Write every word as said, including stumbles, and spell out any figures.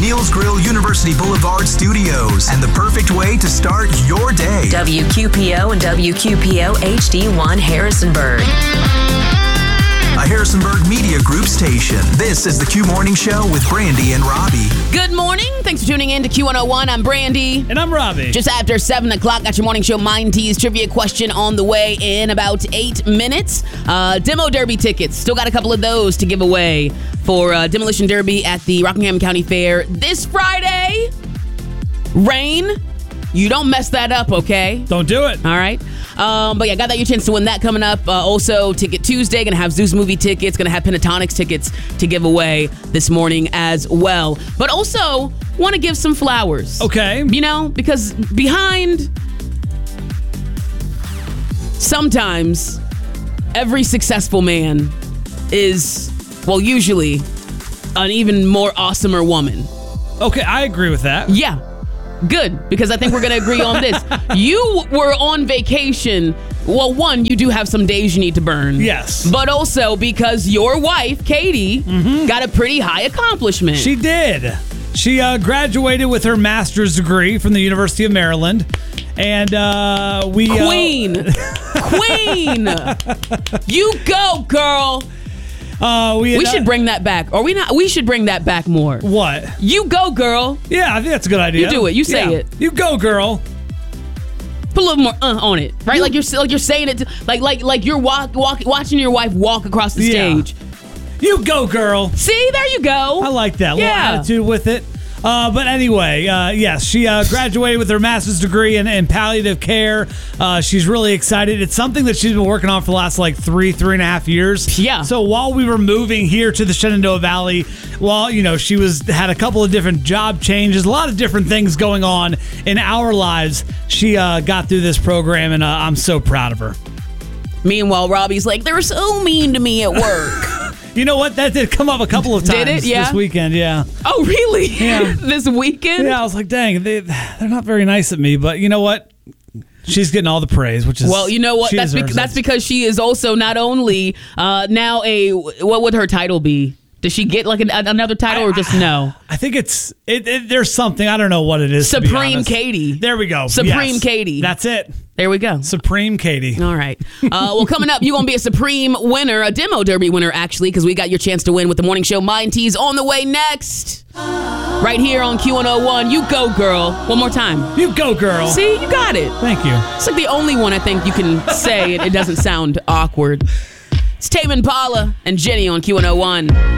Neil's Grill, University Boulevard Studios, and the perfect way to start your day. W Q P O and W Q P O H D one Harrisonburg. A Harrisonburg Media Group station. This is the Q Morning Show with Brandy and Robbie. Good morning. Thanks for tuning in to Q one oh one. I'm Brandy. And I'm Robbie. Just after seven o'clock, got your morning show Mind Tease trivia question on the way in about eight minutes. Uh, Demo Derby tickets. Still got a couple of those to give away for uh, Demolition Derby at the Rockingham County Fair this Friday. Rain. You don't mess that up, okay? Don't do it. All right. Um, but yeah, got that your chance to win that coming up. Uh, also, Ticket Tuesday, going to have Zeus movie tickets, going to have Pentatonics tickets to give away this morning as well. But also, want to give some flowers. Okay. You know, because behind sometimes every successful man is, well, usually an even more awesomer woman. Okay, I agree with that. Yeah. Good, because I think we're going to agree on this. You were on vacation. Well, one, you do have some days you need to burn. Yes. But also because your wife, Katie, mm-hmm. got a pretty high accomplishment. She did. She uh, graduated with her master's degree from the University of Maryland. And uh, we... Queen. Uh, Queen. You go, girl. Uh, we we uh, should bring that back. Or we not? We should bring that back more. What? You go, girl. Yeah, I think that's a good idea. You do it. You say yeah. it. You go, girl. Put a little more uh on it, right? You, like you're like you're saying it, to, like like like you're walk, walk watching your wife walk across the yeah. stage. You go, girl. See, there you go. I like that. A Yeah. little attitude with it. Uh, but anyway, uh, yes, she uh, graduated with her master's degree in, in palliative care. Uh, she's really excited. It's something that she's been working on for the last like three, three and a half years. Yeah. So while we were moving here to the Shenandoah Valley, while you know she was had a couple of different job changes, a lot of different things going on in our lives, she uh, got through this program, and uh, I'm so proud of her. Meanwhile, Robbie's like, they're so mean to me at work. You know what? That did come up a couple of times did it? Yeah? this weekend. Yeah. Oh, really? Yeah. This weekend? Yeah, I was like, dang, they, they're not very nice at me. But you know what? She's getting all the praise, which is well, you know what? That's bec- that's because she is also not only uh, now a what would her title be? Does she get like an, another title I, or just no? I think it's it, it. There's something I don't know what it is. Supreme Katie. There we go. Supreme yes. Katie. That's it. There we go. Supreme Katie. All right. Uh, well, coming up, you're going to be a Supreme winner, a Demo Derby winner, actually, because we got your chance to win with the Morning Show Mind Tease on the way next. Right here on Q one oh one. You go, girl. One more time. You go, girl. See, you got it. Thank you. It's like the only one I think you can say it, it doesn't sound awkward. It's Tame Impala and Jenny on Q one oh one.